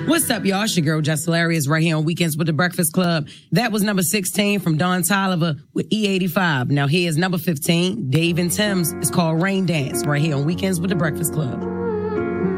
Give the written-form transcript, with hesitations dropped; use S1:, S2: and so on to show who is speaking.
S1: What's up, y'all? It's your girl, Just Hilarious, right here on Weekends with the Breakfast Club. That was number 16 from Don Toliver with E85. Now here's number 15, Dave and Tim's. It's called Rain Dance, right here on Weekends with the Breakfast Club.